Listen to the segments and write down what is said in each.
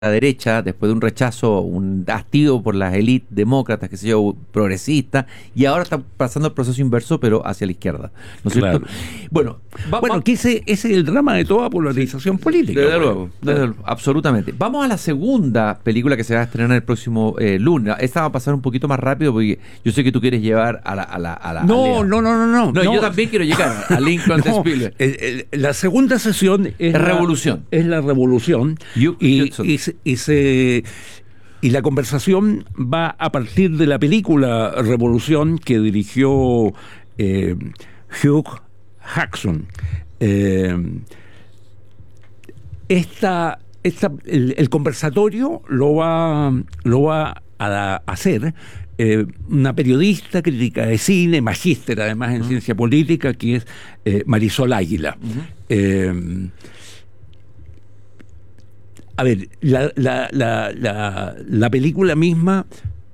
la derecha, después de un rechazo, un hastío por las élites demócratas, qué sé yo, progresistas, y ahora está pasando el proceso inverso, pero hacia la izquierda, ¿no es cierto? Bueno, que ese es el drama de toda polarización política. Desde luego, absolutamente. Vamos a la segunda película que se va a estrenar el próximo lunes. Esta va a pasar un poquito más rápido porque yo sé que tú quieres llevar a la No, yo también quiero llegar a Lincoln de Spielberg. La segunda sesión es Revolución. Es la Revolución. Y la conversación va a partir de la película Revolución que dirigió Hugh Jackson. El conversatorio lo va a hacer una periodista, crítica de cine, magíster además en ciencia política, que es Marisol Águila. A ver, la película misma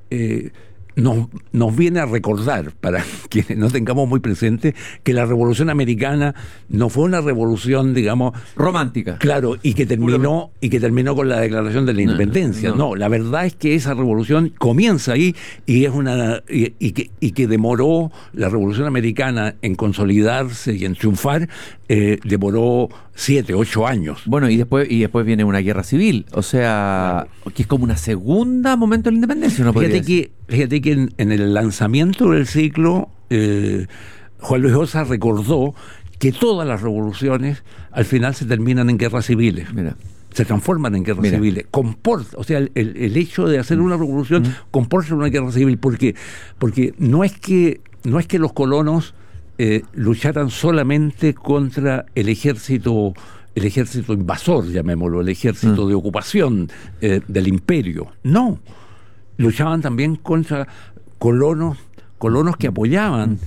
nos viene a recordar, para quienes no tengamos muy presente, que la Revolución Americana no fue una revolución, digamos, romántica. Claro, y que terminó con la Declaración de la Independencia. No, la verdad es que esa revolución comienza ahí y que demoró la Revolución Americana en consolidarse y en triunfar, demoró 7, 8 años. Bueno, y después viene una guerra civil, o sea, que es como una segunda momento de la independencia, ¿no? Fíjate que en el lanzamiento del ciclo, Juan Luis Osa recordó que todas las revoluciones al final se terminan en guerras civiles. Mira. Se transforman en guerras civiles. O sea, el hecho de hacer una revolución comporta una guerra civil, porque no es que los colonos lucharan solamente contra el ejército invasor, llamémoslo, el ejército de ocupación del imperio. No, luchaban también contra colonos que apoyaban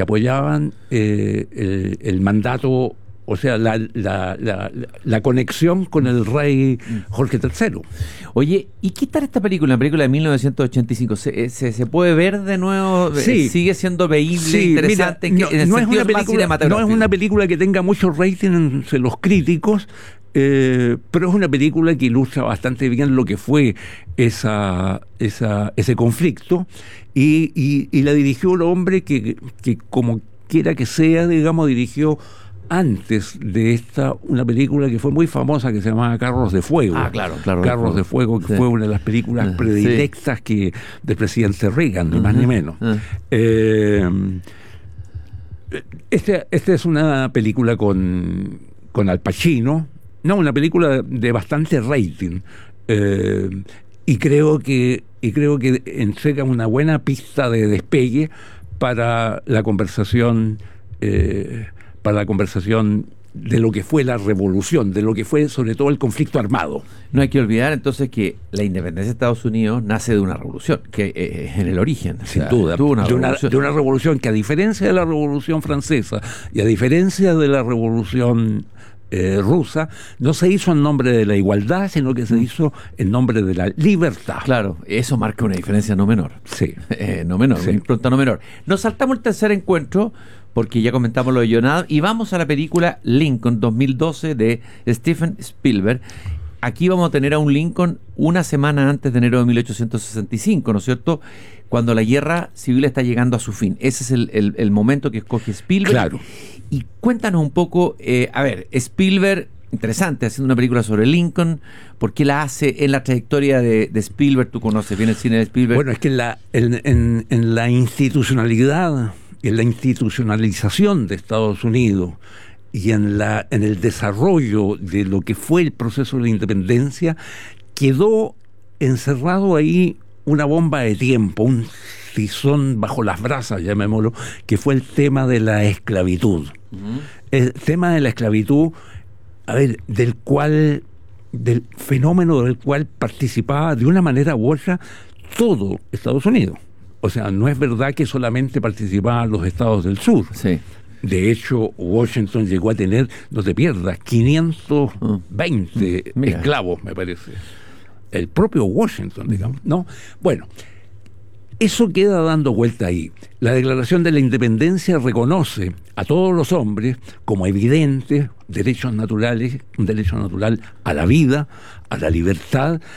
el mandato, o sea, la conexión con el rey Jorge III. Oye, ¿y qué tal esta película? La película de 1985, ¿se puede ver de nuevo? Sí. ¿Sigue siendo veíble, interesante? No es una película que tenga mucho rating entre los críticos, pero es una película que ilustra bastante bien lo que fue ese conflicto, y la dirigió un hombre que como quiera que sea, digamos, dirigió antes de esta una película que fue muy famosa que se llamaba Carros de Fuego. Claro. Carros de Fuego, que fue una de las películas predilectas del presidente Reagan, ni más ni menos. Esta es una película con Al Pacino, una película de bastante rating, y creo que entrega una buena pista de despegue para la conversación de lo que fue la revolución, de lo que fue sobre todo el conflicto armado. No hay que olvidar entonces que la independencia de Estados Unidos nace de una revolución, que en el origen, sin duda, de una revolución que, a diferencia de la Revolución Francesa y a diferencia de la Revolución rusa, no se hizo en nombre de la igualdad, sino que se hizo en nombre de la libertad. Claro, eso marca una diferencia no menor. Sí. No menor, una impronta no menor. Nos saltamos el tercer encuentro, porque ya comentamos lo de John Adams, y vamos a la película Lincoln 2012 de Steven Spielberg. Aquí vamos a tener a un Lincoln una semana antes de enero de 1865, ¿no es cierto?, cuando la guerra civil está llegando a su fin. Ese es el momento que escoge Spielberg. Claro. Y cuéntanos un poco, Spielberg, interesante, haciendo una película sobre Lincoln, ¿por qué la hace en la trayectoria de Spielberg? Tú conoces bien el cine de Spielberg. Bueno, es que en la institucionalidad, en la institucionalización de Estados Unidos y en el desarrollo de lo que fue el proceso de la independencia, quedó encerrado ahí una bomba de tiempo, un tizón bajo las brasas, llamémoslo, que fue el tema de la esclavitud. El tema de la esclavitud, del fenómeno del cual participaba de una manera u otra todo Estados Unidos. O sea, no es verdad que solamente participaban los estados del sur. Sí. De hecho, Washington llegó a tener, no te pierdas, 520 esclavos, me parece. El propio Washington, digamos, ¿no? Bueno, eso queda dando vuelta ahí. La Declaración de la Independencia reconoce a todos los hombres como evidentes derechos naturales, un derecho natural a la vida, a la libertad